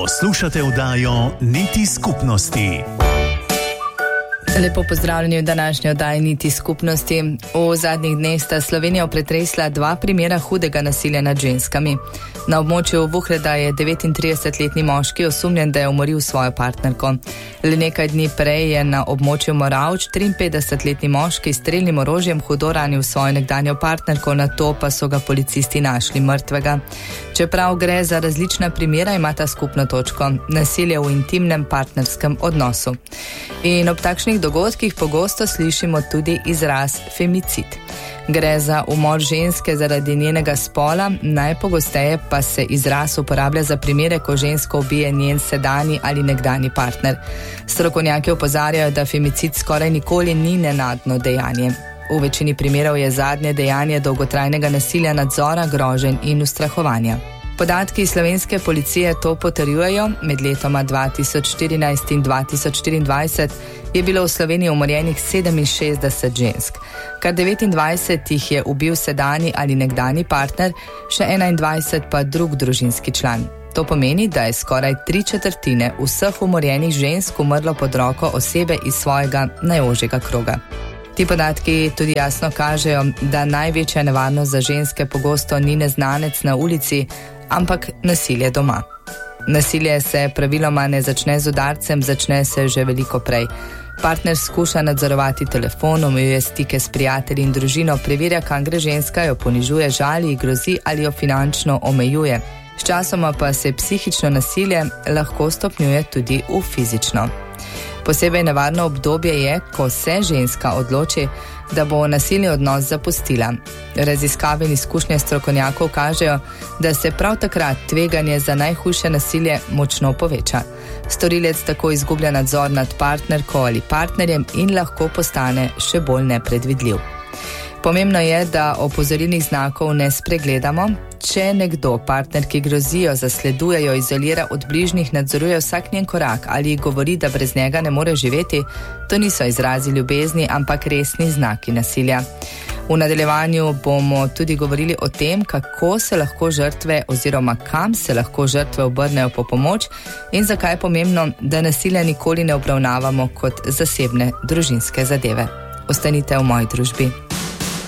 Poslušate oddajo Niti skupnosti. Lepo pozdravljeni v današnji oddaji Niti skupnosti. V zadnjih dneh sta Slovenijo pretresla dva primera hudega nasilja nad ženskami. Na območju Vuhreda je 39-letni moški osumljen, da je umoril svojo partnerko. Le nekaj dni prej je na območju Moravč 53-letni moški s strelnim orožjem hudo ranil svojo nekdanjo partnerko, nato pa so ga policisti našli mrtvega. Čeprav gre za različna primera, imata skupno točko: nasilje v intimnem partnerskem odnosu. In ob takšnih dogodkih pogosto slišimo tudi izraz femicid. Gre za umor ženske zaradi njenega spola, najpogosteje pa se izraz uporablja za primere, ko žensko ubije njen sedanji ali nekdanji partner. Strokovnjaki opozarjajo, da femicid skoraj nikoli ni nenadno dejanje. V večini primerov je zadnje dejanje dolgotrajnega nasilja, nadzora, groženj in ustrahovanja. Podatki slovenske policije to potrjujejo. Med letoma 2014 in 2024 je bilo v Sloveniji umorjenih 67 žensk. Kar 29 jih je ubil sedanji ali nekdanji partner, še 21 pa drug družinski član. To pomeni, da je skoraj 3/4 vseh umorjenih žensk umrlo pod roko osebe iz svojega najožjega kroga. Ti podatki tudi jasno kažejo, da največja nevarnost za ženske pogosto ni neznanec na ulici, ampak nasilje doma. Nasilje se praviloma ne začne z udarcem, začne se že veliko prej. Partner skuša nadzorovati telefon, omejuje stike s prijatelji in družino, preverja, kam gre ženska, jo ponižuje, žali, grozi ali jo finančno omejuje. Sčasoma pa se psihično nasilje lahko stopnjuje tudi v fizično. Posebej nevarno obdobje je, ko se ženska odloči, da bo nasilni odnos zapustila. Raziskave in izkušnje strokovnjakov kažejo, da se prav takrat tveganje za najhujše nasilje močno poveča. Storilec tako izgublja nadzor nad partnerko ali partnerjem in lahko postane še bolj nepredvidljiv. Pomembno je, da opozorilnih znakov ne spregledamo. Če nekdo partnerki grozijo, zasledujejo, izolira od bližnjih, nadzoruje vsak njen korak ali govori, da brez njega ne more živeti, to niso izrazi ljubezni, ampak resni znaki nasilja. V nadaljevanju bomo tudi govorili o tem, kako se lahko žrtve oziroma kam se lahko žrtve obrnejo po pomoč in zakaj je pomembno, da nasilja nikoli ne obravnavamo kot zasebne družinske zadeve. Ostanite v moji družbi.